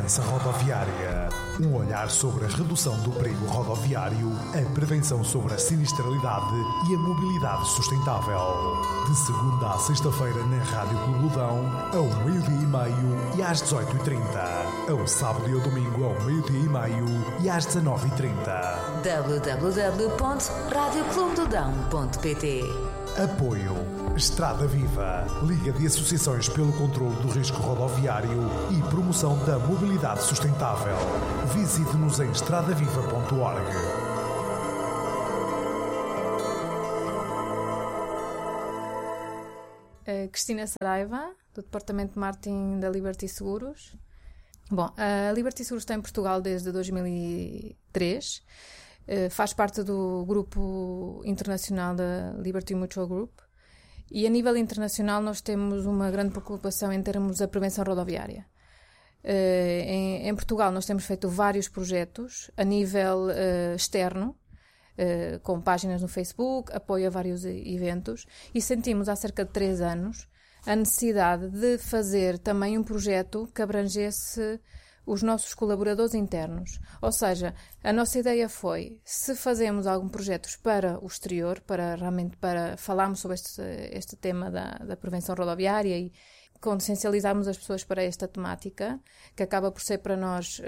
Segurança Rodoviária. Um olhar sobre a redução do perigo rodoviário, a prevenção sobre a sinistralidade e a mobilidade sustentável. De segunda à sexta-feira na Rádio Clubedão, ao 12h30 e às 18h30. Ao sábado e ao domingo, ao 12h30 e às 19h30. www.radioclubedodão.pt. Apoio Estrada Viva, Liga de Associações pelo Controlo do Risco Rodoviário e Promoção da Mobilidade Sustentável. Visite-nos em estradaviva.org. Cristina Saraiva, do Departamento de Marketing da Liberty Seguros. Bom, a Liberty Seguros está em Portugal desde 2003. Faz parte do grupo internacional da Liberty Mutual Group. E a nível internacional nós temos uma grande preocupação em termos da prevenção rodoviária. Em Portugal nós temos feito vários projetos a nível externo, com páginas no Facebook, apoio a vários eventos, e sentimos há cerca de 3 anos a necessidade de fazer também um projeto que abrangesse os nossos colaboradores internos. Ou seja, a nossa ideia foi, se fazemos algum projeto para o exterior, para falarmos sobre este tema da prevenção rodoviária e consciencializarmos as pessoas para esta temática, que acaba por ser para nós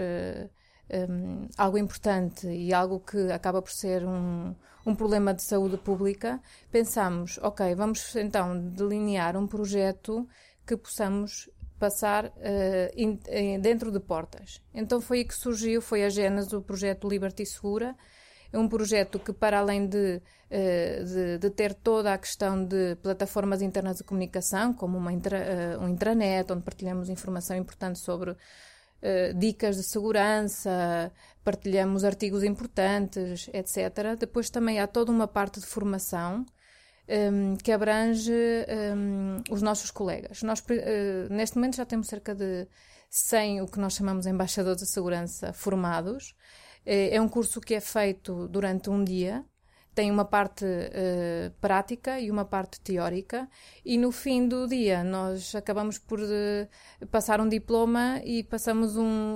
algo importante e algo que acaba por ser um problema de saúde pública, pensámos, ok, vamos então delinear um projeto que possamos passar dentro de portas. Então foi aí que surgiu, foi a gênese do projeto Liberty Segura. É um projeto que, para além de ter toda a questão de plataformas internas de comunicação, como um intranet, onde partilhamos informação importante sobre dicas de segurança, partilhamos artigos importantes, etc. Depois também há toda uma parte de formação que abrange os nossos colegas. Nós, neste momento, já temos cerca de 100, o que nós chamamos de embaixadores de segurança, formados. É um curso que é feito durante um dia, tem uma parte prática e uma parte teórica, e no fim do dia nós acabamos por passar um diploma e passamos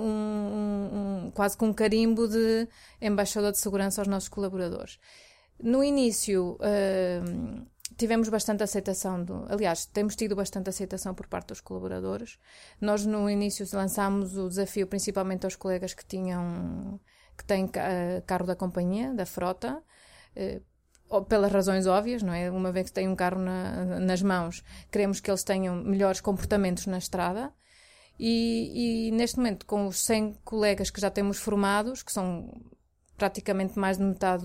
quase com um carimbo de embaixador de segurança aos nossos colaboradores. No início tivemos bastante aceitação, aliás, temos tido bastante aceitação por parte dos colaboradores. Nós no início lançámos o desafio principalmente aos colegas que têm carro da companhia, da frota, pelas razões óbvias, não é? Uma vez que têm um carro nas mãos, queremos que eles tenham melhores comportamentos na estrada. E neste momento, com os 100 colegas que já temos formados, que são praticamente mais de metade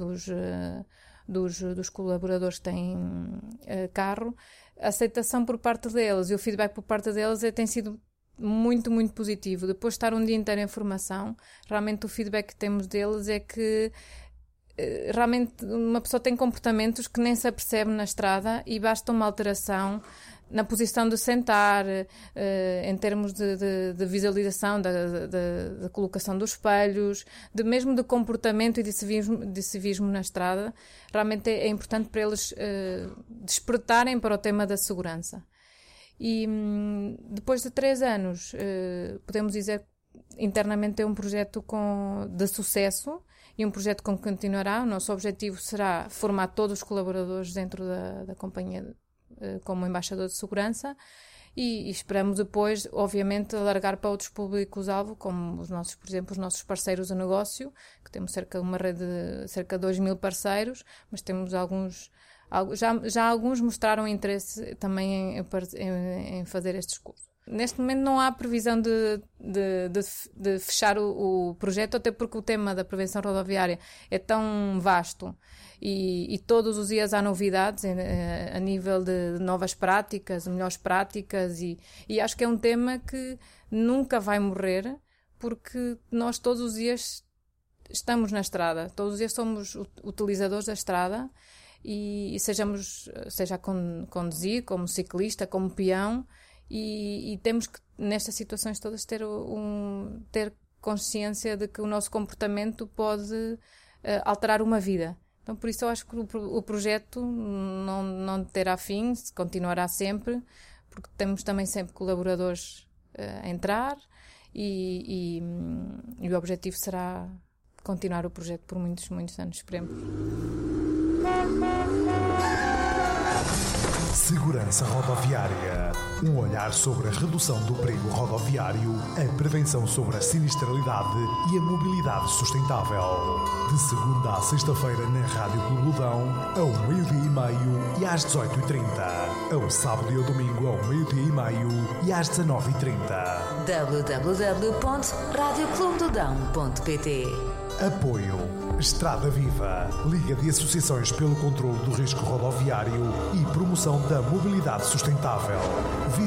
dos colaboradores que têm carro, a aceitação por parte deles e o feedback por parte deles tem sido muito, muito positivo. Depois de estar um dia inteiro em formação, realmente o feedback que temos deles é que realmente uma pessoa tem comportamentos que nem se apercebe na estrada e basta uma alteração na posição de sentar, em termos de visualização, da colocação dos espelhos, mesmo de comportamento e de civismo na estrada. Realmente é importante para eles despertarem para o tema da segurança. E depois de 3 anos, podemos dizer internamente é um projeto de sucesso e um projeto que continuará. O nosso objetivo será formar todos os colaboradores dentro da companhia como embaixador de segurança e esperamos depois, obviamente, alargar para outros públicos-alvo, como por exemplo, os nossos parceiros de negócio, que temos uma rede de cerca de 2.000 parceiros, mas temos já alguns mostraram interesse também em fazer estes cursos. Neste momento não há previsão de fechar o projeto, até porque o tema da prevenção rodoviária é tão vasto e todos os dias há novidades a nível de novas práticas, melhores práticas e acho que é um tema que nunca vai morrer, porque nós todos os dias estamos na estrada, todos os dias somos utilizadores da estrada e seja a conduzir, como ciclista, como peão. E temos que, nestas situações todas, ter consciência de que o nosso comportamento pode alterar uma vida. Então, por isso eu acho que o projeto não terá fim, continuará sempre, porque temos também sempre colaboradores a entrar e o objetivo será continuar o projeto por muitos, muitos anos, esperemos. Segurança Rodoviária. Um olhar sobre a redução do perigo rodoviário, a prevenção sobre a sinistralidade e a mobilidade sustentável. De segunda à sexta-feira na Rádio Clube Lodão, ao 12h30 e às 18h30. Ao sábado e ao domingo, ao 12h30 e às 19h30. www.radioclubedodão.pt. Apoio Estrada Viva, Liga de Associações pelo Controlo do Risco Rodoviário e Promoção da Mobilidade Sustentável.